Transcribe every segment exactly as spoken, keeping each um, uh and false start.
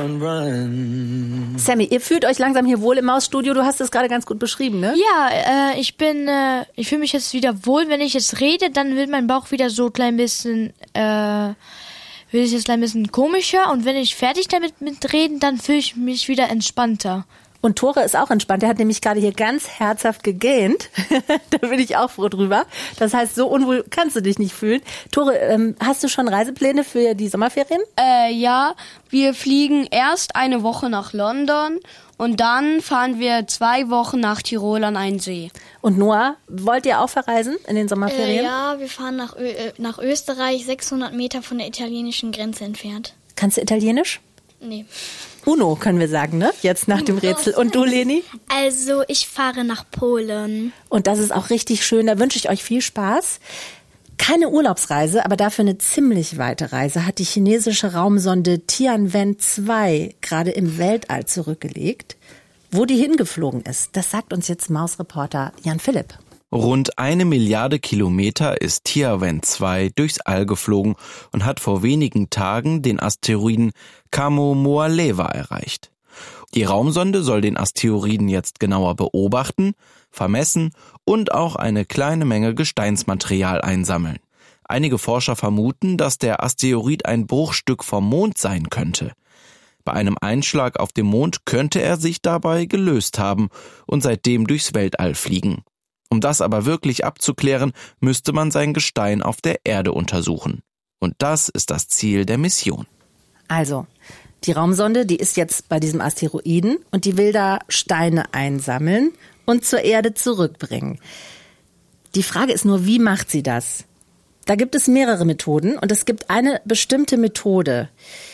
run, run. Sammy, ihr fühlt euch langsam hier wohl im Mausstudio. Du hast es gerade ganz gut beschrieben, ne? Ja, äh, ich bin, äh, ich fühle mich jetzt wieder wohl. Wenn ich jetzt rede, dann wird mein Bauch wieder so ein klein bisschen, äh, wird es jetzt ein bisschen komischer. Und wenn ich fertig damit mit reden, dann fühle ich mich wieder entspannter. Und Tore ist auch entspannt. Der hat nämlich gerade hier ganz herzhaft gegähnt. Da bin ich auch froh drüber. Das heißt, so unwohl kannst du dich nicht fühlen. Tore, ähm, hast du schon Reisepläne für die Sommerferien? Äh, ja, wir fliegen erst eine Woche nach London und dann fahren wir zwei Wochen nach Tirol an einen See. Und Noah, wollt ihr auch verreisen in den Sommerferien? Äh, ja, wir fahren nach, Ö- nach Österreich, sechshundert Meter von der italienischen Grenze entfernt. Kannst du Italienisch? Nee. Uno, können wir sagen, ne? Jetzt nach dem Rätsel. Und du, Leni? Also, ich fahre nach Polen. Und das ist auch richtig schön. Da wünsche ich euch viel Spaß. Keine Urlaubsreise, aber dafür eine ziemlich weite Reise hat die chinesische Raumsonde Tianwen zwei gerade im Weltall zurückgelegt. Wo die hingeflogen ist, das sagt uns jetzt Mausreporter Jan Philipp. Rund eine Milliarde Kilometer ist Tianwen zwei durchs All geflogen und hat vor wenigen Tagen den Asteroiden Kamo-Moa-Lewa erreicht. Die Raumsonde soll den Asteroiden jetzt genauer beobachten, vermessen und auch eine kleine Menge Gesteinsmaterial einsammeln. Einige Forscher vermuten, dass der Asteroid ein Bruchstück vom Mond sein könnte. Bei einem Einschlag auf dem Mond könnte er sich dabei gelöst haben und seitdem durchs Weltall fliegen. Um das aber wirklich abzuklären, müsste man sein Gestein auf der Erde untersuchen. Und das ist das Ziel der Mission. Also, die Raumsonde, die ist jetzt bei diesem Asteroiden und die will da Steine einsammeln und zur Erde zurückbringen. Die Frage ist nur, wie macht sie das? Da gibt es mehrere Methoden und es gibt eine bestimmte Methode.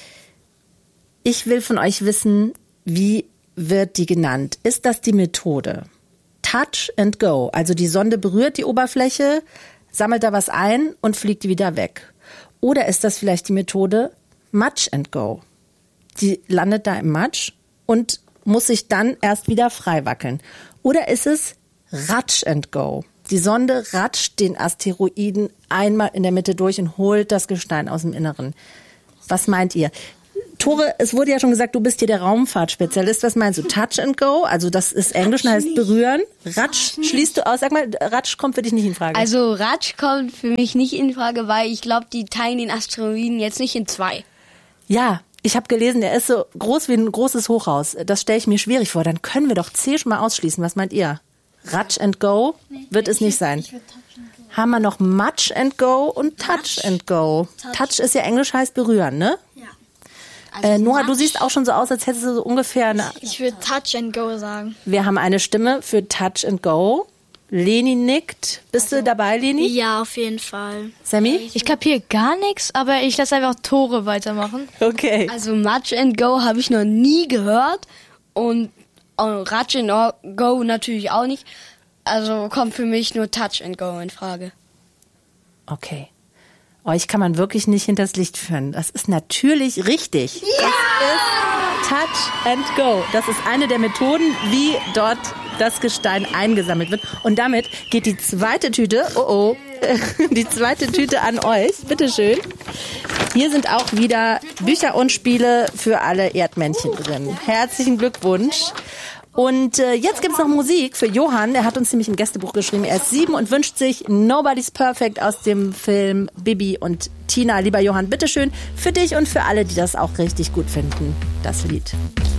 Ich will von euch wissen, wie wird die genannt? Ist das die Methode Touch and Go? Also die Sonde berührt die Oberfläche, sammelt da was ein und fliegt wieder weg. Oder ist das vielleicht die Methode Match and Go? Die landet da im Matsch und muss sich dann erst wieder frei wackeln. Oder ist es Ratsch and Go? Die Sonde ratscht den Asteroiden einmal in der Mitte durch und holt das Gestein aus dem Inneren. Was meint ihr? Tore, es wurde ja schon gesagt, du bist hier der Raumfahrtspezialist. Was meinst du? Touch and Go? Also das ist Englisch und heißt berühren. Ratsch schließt du aus. Sag mal, Ratsch kommt für dich nicht in Frage. Also Ratsch kommt für mich nicht in Frage, weil ich glaube, die teilen den Asteroiden jetzt nicht in zwei. Ja, ich habe gelesen, der ist so groß wie ein großes Hochhaus. Das stelle ich mir schwierig vor. Dann können wir doch C schon mal ausschließen. Was meint ihr? Ratsch and Go nee, wird es nicht sein. Haben wir noch Match and Go und Touch, Touch and Go. Touch. Touch ist ja Englisch, heißt berühren, ne? Ja. Also äh, Noah, du siehst auch schon so aus, als hättest du so ungefähr eine... Ich würde Touch and Go sagen. Wir haben eine Stimme für Touch and Go. Leni nickt. Bist also, du dabei, Leni? Ja, auf jeden Fall. Sammy? Ich kapiere gar nichts, aber ich lasse einfach Tore weitermachen. Okay. Also Match and Go habe ich noch nie gehört und Ratsch and Go natürlich auch nicht. Also kommt für mich nur Touch and Go in Frage. Okay. Euch kann man wirklich nicht hinters Licht führen. Das ist natürlich richtig. Ja! Das ist Touch and Go. Das ist eine der Methoden, wie dort das Gestein eingesammelt wird. Und damit geht die zweite Tüte, oh oh, die zweite Tüte an euch. Bitteschön. Hier sind auch wieder Bücher und Spiele für alle Erdmännchen drin. Herzlichen Glückwunsch. Und äh, jetzt gibt's noch Musik für Johann. Er hat uns nämlich im Gästebuch geschrieben, er ist sieben und wünscht sich Nobody's Perfect aus dem Film Bibi und Tina. Lieber Johann, bitteschön, für dich und für alle, die das auch richtig gut finden, das Lied.